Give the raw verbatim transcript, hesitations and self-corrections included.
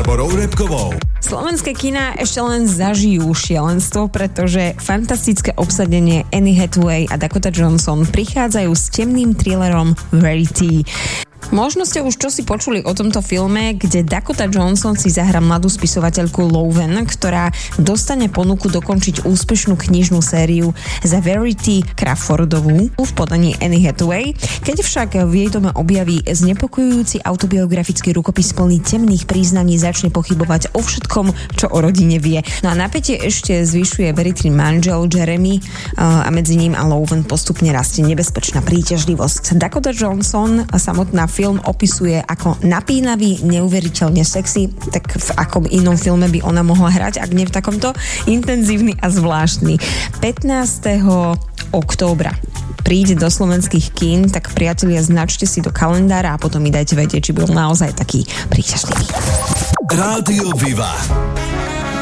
Barborou Repkovou. Slovenské kina ešte len zažijú šialenstvo, pretože fantastické obsadenie Anne Hathaway a Dakota Johnson prichádzajú s temným thrillerom Verity. Možno ste už čosi počuli o tomto filme, kde Dakota Johnson si zahrá mladú spisovateľku Loven, ktorá dostane ponuku dokončiť úspešnú knižnú sériu za Verity Crawfordovú v podaní Anne Hathaway. Keď však v jej dome objaví znepokojujúci autobiografický rukopis plný temných príznaní, začne pochybovať o všetkom, čo o rodine vie. No a napätie ešte zvyšuje Verityn manžel Jeremy a medzi ním a Loven postupne rastie nebezpečná príťažlivosť. Dakota Johnson a samotná film opisuje ako napínavý, neuveriteľne sexy, tak v akom inom filme by ona mohla hrať, ak nie v takomto intenzívny a zvláštny. pätnásteho októbra príde do slovenských kín, tak priatelia, značte si do kalendára a potom mi dajte vedieť, či bol naozaj taký príťažlivý. Rádio Viva.